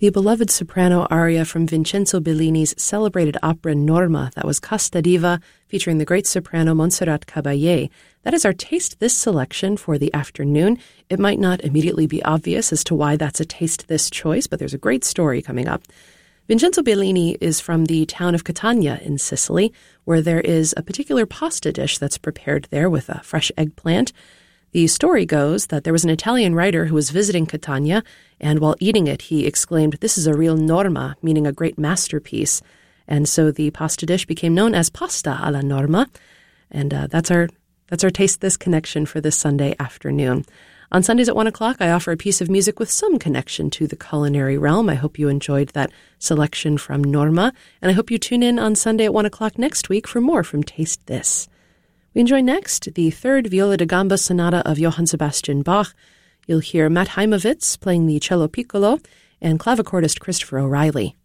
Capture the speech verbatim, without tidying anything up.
The beloved soprano aria from Vincenzo Bellini's celebrated opera Norma, that was Casta Diva, featuring the great soprano Montserrat Caballé. That is our Taste This selection for the afternoon. It might not immediately be obvious as to why that's a Taste This choice, but there's a great story coming up. Vincenzo Bellini is from the town of Catania in Sicily, where there is a particular pasta dish that's prepared there with a fresh eggplant. The story goes that there was an Italian writer who was visiting Catania, and while eating it, he exclaimed, "This is a real norma," meaning a great masterpiece. And so the pasta dish became known as pasta alla norma. And uh, that's our that's our Taste This connection for this Sunday afternoon. On Sundays at one o'clock, I offer a piece of music with some connection to the culinary realm. I hope you enjoyed that selection from Norma, and I hope you tune in on Sunday at one o'clock next week for more from Taste This. We enjoy next the third Viola da Gamba Sonata of Johann Sebastian Bach. You'll hear Matt Heimovitz playing the cello piccolo and clavicordist Christopher O'Reilly.